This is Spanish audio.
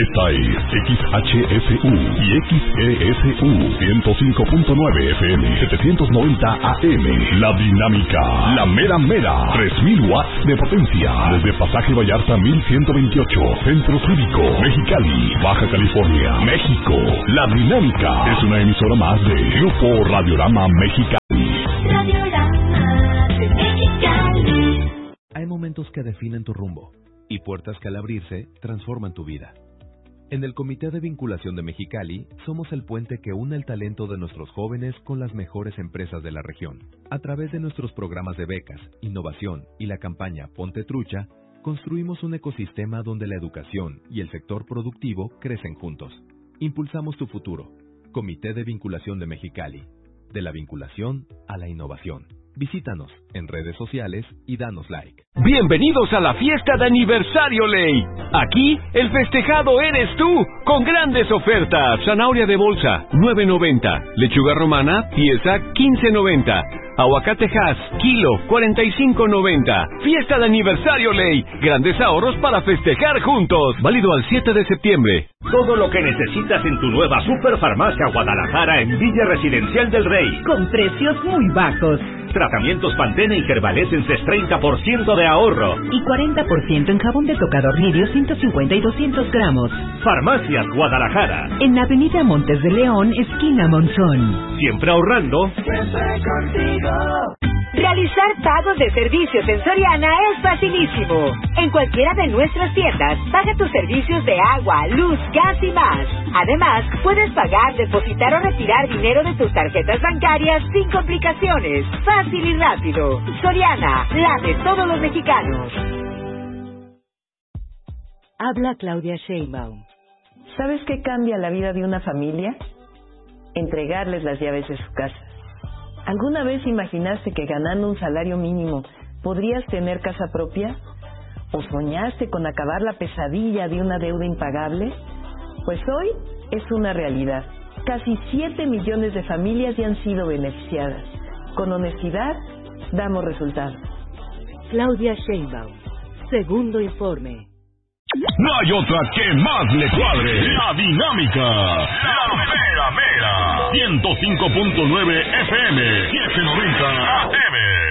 Esta es XHSU y XESU 105.9 FM 790 AM. La Dinámica, la mera mera, 3000 watts de potencia. Desde Pasaje Vallarta 1128, Centro Cívico, Mexicali, Baja California, México. La Dinámica es una emisora más de Grupo Radiorama Mexicali. Radiorama Mexicali. Hay momentos que definen tu rumbo y puertas que al abrirse transforman tu vida. En el Comité de Vinculación de Mexicali somos el puente que une el talento de nuestros jóvenes con las mejores empresas de la región. A través de nuestros programas de becas, innovación y la campaña Ponte Trucha, construimos un ecosistema donde la educación y el sector productivo crecen juntos. Impulsamos tu futuro. Comité de Vinculación de Mexicali. De la vinculación a la innovación. Visítanos en redes sociales y danos like. Bienvenidos a la fiesta de aniversario Ley. Aquí el festejado eres tú, con grandes ofertas. Zanahoria de bolsa, 9.90. Lechuga romana, pieza, 15.90. Aguacate Hass, kilo, 45.90. Fiesta de aniversario Ley. Grandes ahorros para festejar juntos. Válido al 7 de septiembre. Todo lo que necesitas en tu nueva Superfarmacia Guadalajara en Villa Residencial del Rey. Con precios muy bajos. Tratamientos Pantene y Herbalescences 30% de ahorro. Y 40% en jabón de tocador Lirio 150 y 200 gramos. Farmacias Guadalajara. En Avenida Montes de León, esquina Monzón. Siempre ahorrando. Siempre contigo. Realizar pagos de servicios en Soriana es facilísimo. En cualquiera de nuestras tiendas, paga tus servicios de agua, luz, gas y más. Además, puedes pagar, depositar o retirar dinero de tus tarjetas bancarias sin complicaciones. Fácil y rápido. Soriana, la de todos los mexicanos. Habla Claudia Sheinbaum. ¿Sabes qué cambia la vida de una familia? Entregarles las llaves de su casa. ¿Alguna vez imaginaste que ganando un salario mínimo podrías tener casa propia? ¿O soñaste con acabar la pesadilla de una deuda impagable? Pues hoy es una realidad. Casi 7 millones de familias ya han sido beneficiadas. Con honestidad, damos resultados. Claudia Sheinbaum. Segundo informe. No hay otra que más le cuadre. La Dinámica. La mera mera. 105.9 FM. 790 AM.